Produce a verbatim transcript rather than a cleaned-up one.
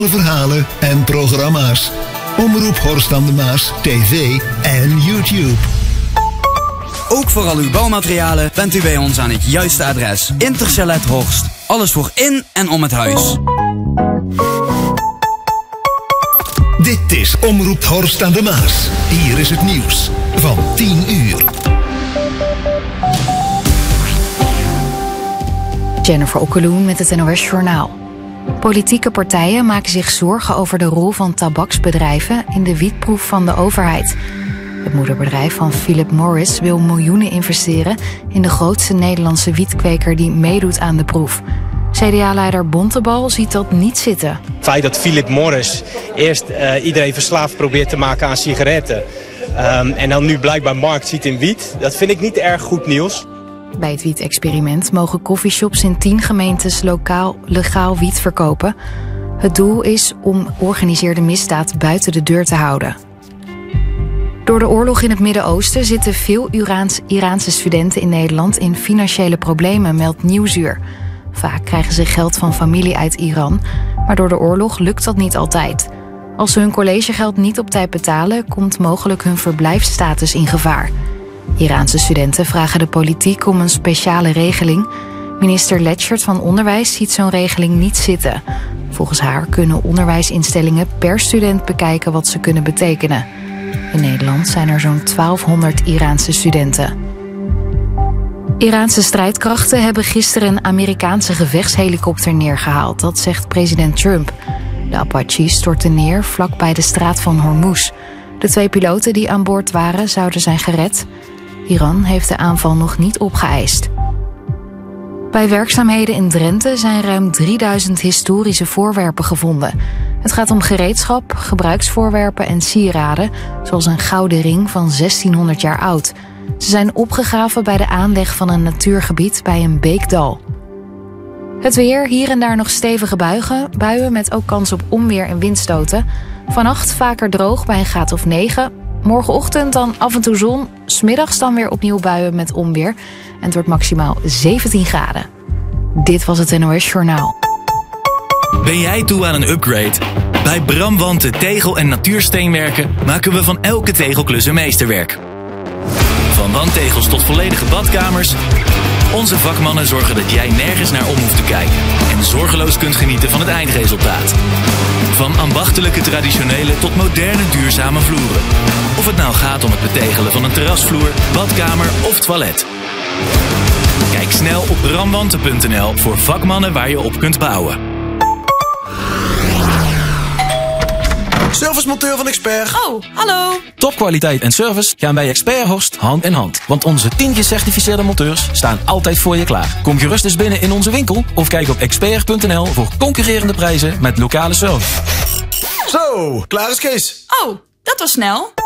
verhalen en programma's. Omroep Horst aan de Maas, tv en YouTube. Ook voor al uw bouwmaterialen bent u bij ons aan het juiste adres. Interchalet Horst. Alles voor in en om het huis. Dit is Omroep Horst aan de Maas. Hier is het nieuws van tien uur. Jennifer Okkeloen met het N O S Journaal. Politieke partijen maken zich zorgen over de rol van tabaksbedrijven in de wietproef van de overheid. Het moederbedrijf van Philip Morris wil miljoenen investeren in de grootste Nederlandse wietkweker die meedoet aan de proef. C D A-leider Bontebal ziet dat niet zitten. Het feit dat Philip Morris eerst uh, iedereen verslaafd probeert te maken aan sigaretten um, en dan nu blijkbaar markt ziet in wiet, dat vind ik niet erg goed nieuws. Bij het wiet-experiment mogen coffeeshops in tien gemeentes lokaal legaal wiet verkopen. Het doel is om georganiseerde misdaad buiten de deur te houden. Door de oorlog in het Midden-Oosten zitten veel Iraans, Iraanse studenten in Nederland in financiële problemen, meldt Nieuwsuur. Vaak krijgen ze geld van familie uit Iran, maar door de oorlog lukt dat niet altijd. Als ze hun collegegeld niet op tijd betalen, komt mogelijk hun verblijfsstatus in gevaar. Iraanse studenten vragen de politiek om een speciale regeling. Minister Letchert van Onderwijs ziet zo'n regeling niet zitten. Volgens haar kunnen onderwijsinstellingen per student bekijken wat ze kunnen betekenen. In Nederland zijn er zo'n twaalfhonderd Iraanse studenten. Iraanse strijdkrachten hebben gisteren een Amerikaanse gevechtshelikopter neergehaald. Dat zegt president Trump. De Apache stortte neer vlakbij de straat van Hormuz. De twee piloten die aan boord waren zouden zijn gered. Iran heeft de aanval nog niet opgeëist. Bij werkzaamheden in Drenthe zijn ruim drieduizend historische voorwerpen gevonden. Het gaat om gereedschap, gebruiksvoorwerpen en sieraden, zoals een gouden ring van zestienhonderd jaar oud. Ze zijn opgegraven bij de aanleg van een natuurgebied bij een beekdal. Het weer, hier en daar nog stevige buien, buien met ook kans op onweer en windstoten. Vannacht vaker droog bij een graad of negen. Morgenochtend dan af en toe zon. 's Middags dan weer opnieuw buien met onweer. En het wordt maximaal zeventien graden. Dit was het N O S Journaal. Ben jij toe aan een upgrade? Bij Bramwanten Tegel- en Natuursteenwerken maken we van elke tegelklus een meesterwerk. Van wandtegels tot volledige badkamers. Onze vakmannen zorgen dat jij nergens naar om hoeft te kijken. En zorgeloos kunt genieten van het eindresultaat. Van ambachtelijke traditionele tot moderne duurzame vloeren. Of het nou gaat om het betegelen van een terrasvloer, badkamer of toilet. Kijk snel op bramwanten punt n l voor vakmannen waar je op kunt bouwen. Servicemonteur van Expert. Oh, hallo. Topkwaliteit en service gaan bij Expert Horst hand in hand. Want onze tien gecertificeerde monteurs staan altijd voor je klaar. Kom gerust eens binnen in onze winkel of kijk op expert punt n l voor concurrerende prijzen met lokale service. Zo, klaar is Kees. Oh, dat was snel.